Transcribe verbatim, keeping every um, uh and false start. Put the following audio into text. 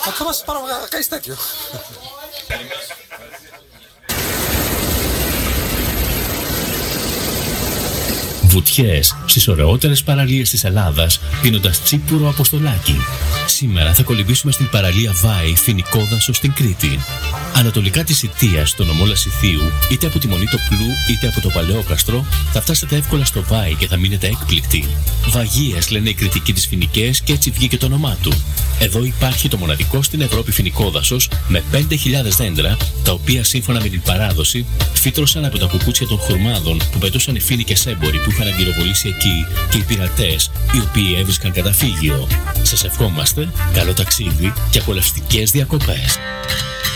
Θα μας πάρω κάτι τέτοιο. Βουτιές στις ωραιότερες παραλίες της Ελλάδας, πίνοντας τσίπουρο αποστολάκι. Σήμερα θα κολυμπήσουμε στην παραλία Βάη, Φοινικό Δάσος στην Κρήτη. Ανατολικά της Ιττίας, στο νομό Λασιθίου, είτε από τη Μονή Τοπλού είτε από το Παλαιόκαστρο, θα φτάσετε εύκολα στο Βάη και θα μείνετε έκπληκτοι. Βαγίες λένε οι κριτικοί της Φοινικές και έτσι βγήκε το όνομά του. Εδώ υπάρχει το μοναδικό στην Ευρώπη φοινικό δάσος με πέντε χιλιάδες δέντρα, τα οποία σύμφωνα με την παράδοση φύτρωσαν από τα κουκούτσια των χουρμάδων που πετούσαν οι φοίνικες έμποροι που είχαν αγκυροβολήσει εκεί και οι πειρατές οι οποίοι έβρισκαν καταφύγιο. Σας ευχόμαστε καλό ταξίδι και απολαυστικές διακοπές.